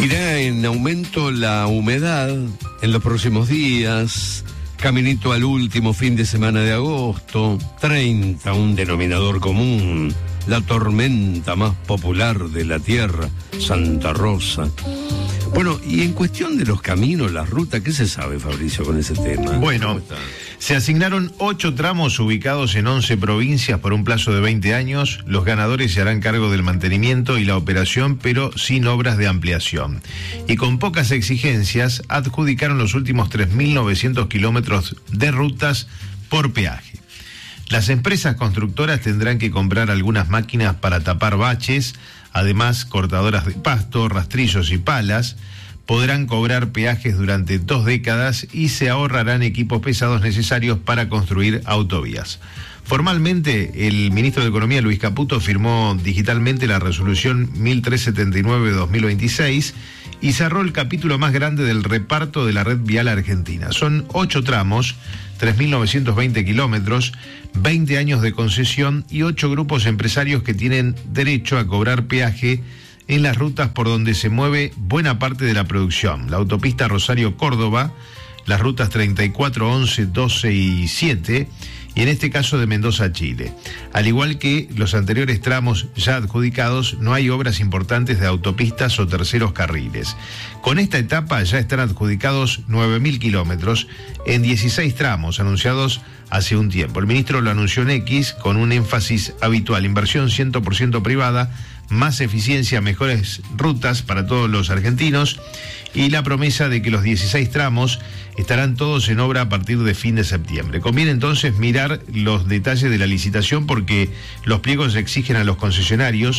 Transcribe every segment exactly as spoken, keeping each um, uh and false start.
Irá en aumento la humedad en los próximos días, caminito al último fin de semana de agosto, treinta, un denominador común, la tormenta más popular de la tierra, Santa Rosa. Bueno, y en cuestión de los caminos, las rutas, ¿qué se sabe, Fabricio, con ese tema? Bueno, se asignaron ocho tramos ubicados en once provincias por un plazo de veinte años. Los ganadores se harán cargo del mantenimiento y la operación, pero sin obras de ampliación. Y con pocas exigencias, adjudicaron los últimos tres mil novecientos kilómetros de rutas por peaje. Las empresas constructoras tendrán que comprar algunas máquinas para tapar baches, además cortadoras de pasto, rastrillos y palas. Podrán cobrar peajes durante dos décadas y se ahorrarán equipos pesados necesarios para construir autovías. Formalmente, el ministro de Economía, Luis Caputo, firmó digitalmente la resolución mil trescientos setenta y nueve de dos mil veintiséis y cerró el capítulo más grande del reparto de la red vial argentina. Son ocho tramos, tres mil novecientos veinte kilómetros, veinte años de concesión y ocho grupos empresarios que tienen derecho a cobrar peaje en las rutas por donde se mueve buena parte de la producción. La autopista Rosario-Córdoba, las rutas treinta y cuatro, once, doce y siete, y en este caso de Mendoza a Chile. Al igual que los anteriores tramos ya adjudicados, no hay obras importantes de autopistas o terceros carriles. Con esta etapa ya están adjudicados nueve mil kilómetros en dieciséis tramos anunciados hace un tiempo. El ministro lo anunció en X con un énfasis habitual: inversión cien por ciento privada, más eficiencia, mejores rutas para todos los argentinos, y la promesa de que los dieciséis tramos estarán todos en obra a partir de fin de septiembre. Conviene entonces mirar los detalles de la licitación, porque los pliegos exigen a los concesionarios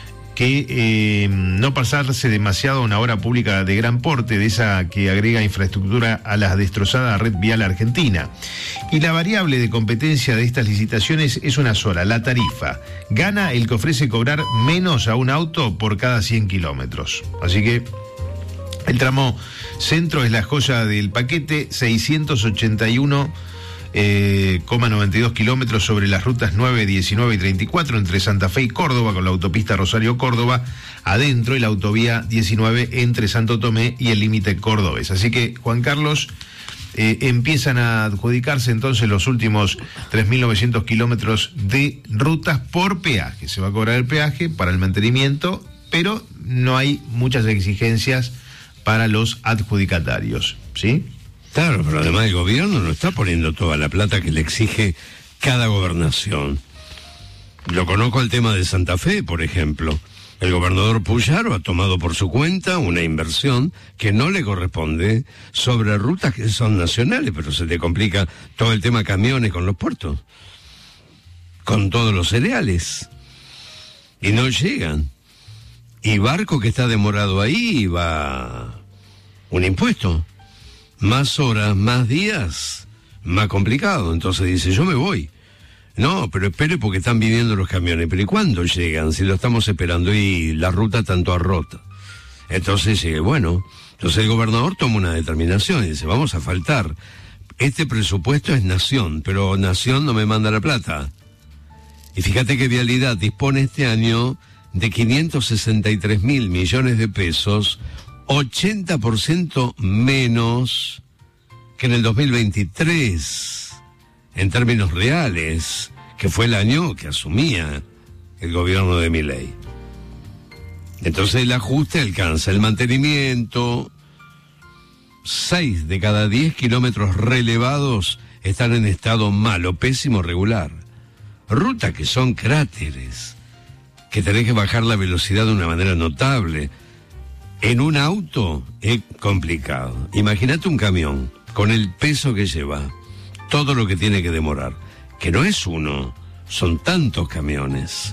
que eh, no pasarse demasiado a una obra pública de gran porte, de esa que agrega infraestructura a la destrozada red vial argentina. Y la variable de competencia de estas licitaciones es una sola: la tarifa. Gana el que ofrece cobrar menos a un auto por cada cien kilómetros. Así que el tramo centro es la joya del paquete, seiscientos ochenta y uno coma noventa y dos kilómetros sobre las rutas nueve, diecinueve y treinta y cuatro entre Santa Fe y Córdoba, con la autopista Rosario-Córdoba adentro, y la autovía diecinueve entre Santo Tomé y el límite cordobés. Así que, Juan Carlos, eh, empiezan a adjudicarse entonces los últimos tres mil novecientos kilómetros de rutas por peaje. Se va a cobrar el peaje para el mantenimiento, pero no hay muchas exigencias para los adjudicatarios, ¿sí? Claro, pero además el gobierno no está poniendo toda la plata que le exige cada gobernación. Lo conozco al tema de Santa Fe, por ejemplo. El gobernador Puyaro ha tomado por su cuenta una inversión que no le corresponde sobre rutas que son nacionales, pero se le complica todo el tema camiones con los puertos, con todos los cereales, y no llegan. Y barco que está demorado ahí va un impuesto. Más horas, más días, más complicado. Entonces dice, yo me voy. No, pero espere porque están viniendo los camiones. Pero ¿y cuándo llegan? Si lo estamos esperando y la ruta tanto arrota. Entonces, eh, bueno, entonces el gobernador toma una determinación y dice, vamos a faltar. Este presupuesto es Nación, pero Nación no me manda la plata. Y fíjate que Vialidad dispone este año de quinientos sesenta y tres mil millones de pesos, ochenta por ciento menos que en el dos mil veintitrés, en términos reales, que fue el año que asumía el gobierno de Milei. Entonces el ajuste alcanza el mantenimiento. Seis de cada diez kilómetros relevados están en estado malo, pésimo, regular. Rutas que son cráteres, que tenés que bajar la velocidad de una manera notable. En un auto es complicado. Imagínate un camión con el peso que lleva, todo lo que tiene que demorar, que no es uno, son tantos camiones.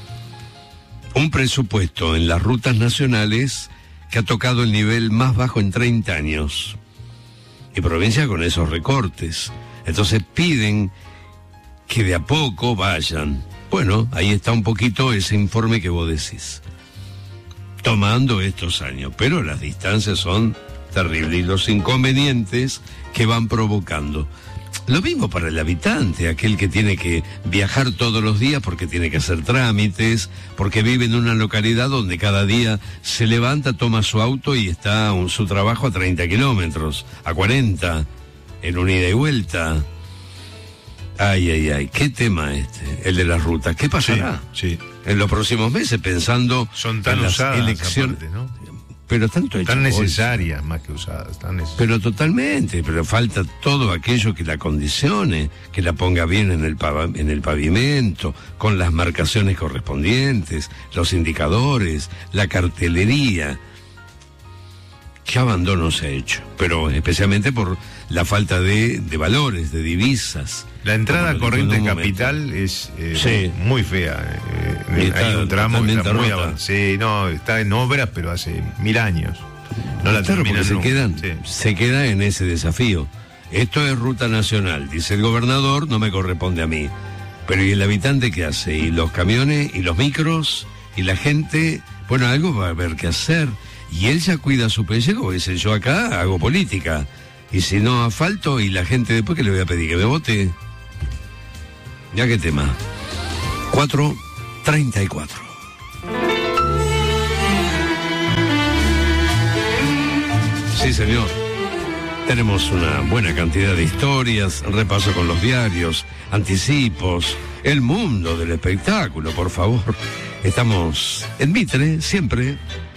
Un presupuesto en las rutas nacionales que ha tocado el nivel más bajo en treinta años. Y provincia con esos recortes. Entonces piden que de a poco vayan. Bueno, ahí está un poquito ese informe que vos decís, tomando estos años, pero las distancias son terribles y los inconvenientes que van provocando. Lo mismo para el habitante, aquel que tiene que viajar todos los días porque tiene que hacer trámites, porque vive en una localidad donde cada día se levanta, toma su auto y está en su trabajo a treinta kilómetros, a cuarenta, en una ida y vuelta. Ay, ay, ay, qué tema este, el de las rutas. ¿Qué pasará? Sí, sí. En los próximos meses, pensando Son tan en las usadas elecciones, aparte, ¿no? Pero tanto tan necesarias más que usadas, tan necesarias. Pero totalmente, pero falta todo aquello que la condicione, que la ponga bien en el, pav en el pavimento, con las marcaciones correspondientes, los indicadores, la cartelería. ¿Qué abandono se ha hecho? Pero especialmente por la falta de, de valores, de divisas. La entrada Como corriente un capital es eh, sí. muy fea. Eh, hay un tramo que está muy avanzado. Sí, no, está en obras, pero hace mil años. No la claro, porque se, quedan, sí. se queda en ese desafío. Esto es ruta nacional, dice el gobernador, no me corresponde a mí. Pero ¿y el habitante qué hace? ¿Y los camiones? ¿Y los micros? ¿Y la gente? Bueno, algo va a haber que hacer. Y él ya cuida su pellejo, dice, yo acá hago política. Y si no asfalto, y la gente después, que le voy a pedir que me vote. Ya qué tema. cuatro treinta y cuatro. Sí, señor. Tenemos una buena cantidad de historias, repaso con los diarios, anticipos, el mundo del espectáculo, por favor. Estamos en Mitre, siempre.